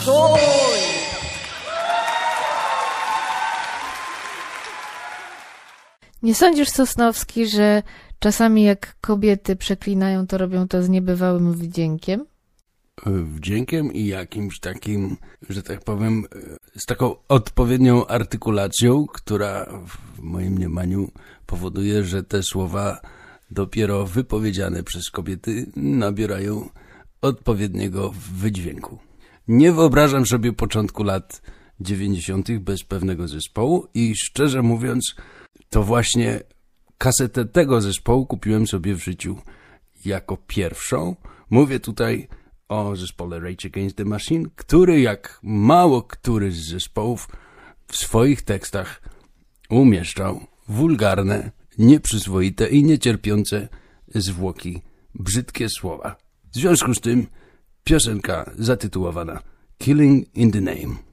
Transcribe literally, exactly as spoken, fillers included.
Stój! Nie sądzisz, Sosnowski, że czasami jak kobiety przeklinają, to robią to z niebywałym wdziękiem? Wdziękiem i jakimś takim, że tak powiem, z taką odpowiednią artykulacją, która w moim mniemaniu powoduje, że te słowa dopiero wypowiedziane przez kobiety nabierają odpowiedniego wydźwięku. Nie wyobrażam sobie początku lat dziewięćdziesiątych bez pewnego zespołu i szczerze mówiąc, to właśnie kasetę tego zespołu kupiłem sobie w życiu jako pierwszą. Mówię tutaj o zespole Rage Against the Machine, który jak mało który z zespołów w swoich tekstach umieszczał wulgarne, nieprzyzwoite i niecierpiące zwłoki brzydkie słowa. W związku z tym piosenka zatytułowana Killing in the Name.